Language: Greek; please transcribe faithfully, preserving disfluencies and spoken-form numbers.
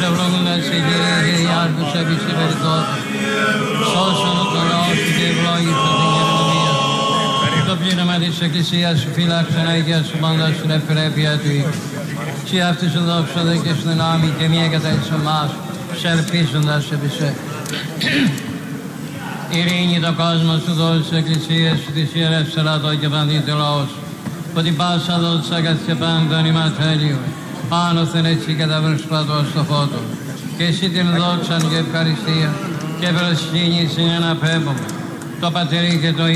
ευλογούντας η Κύριε Κυριάς τους επισυμπεριθώτα. Σώσον το λαό σου και ευλόγησον την κοινωνία. Το πλήρωμα της Εκκλησίας σου φύλαξον Αγία σου πάντα στην ευπρέπεια του οίκου. Συ αυτούς σου δόξονται και στην δυνάμει και μία κατά εις εμάς, σε ελπίζοντας επί σε. Ειρήνη το κόσμο σου δώσει της Εκκλησίας σου, της Ιερές Σερατό και παντήτε λαός. Που την πάσα δόξα καθ' και πάντων ηματέλειου, άνωθεν έτσι καταβροσπατώ στο φώτο. Και εσύ την δόξαν και ευχαριστία και προσκύνησιν ένα πέμπωμα. Το Πατερί και το